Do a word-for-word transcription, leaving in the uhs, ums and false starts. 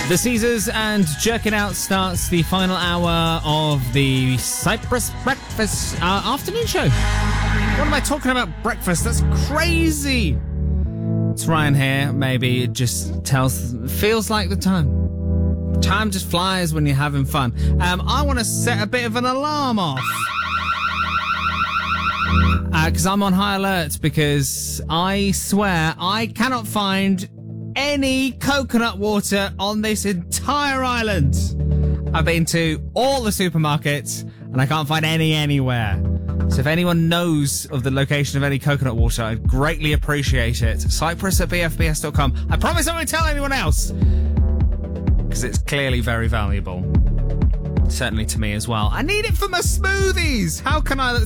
The Caesars and Jerking Out starts the final hour of the Cyprus Breakfast uh, afternoon show. What am I talking about breakfast? That's crazy. It's Ryan here. Maybe it just tells, feels like the time. Time just flies when you're having fun. Um, I want to set a bit of an alarm off. Because uh, I'm on high alert because I swear I cannot find any coconut water on this entire island. I've been to all the supermarkets and I can't find any anywhere. So if anyone knows of the location of any coconut water, I'd greatly appreciate it. Cyprus at b f b s dot com. I promise I won't tell anyone else, because it's clearly very valuable. Certainly to me as well. I need it for my smoothies. How can I...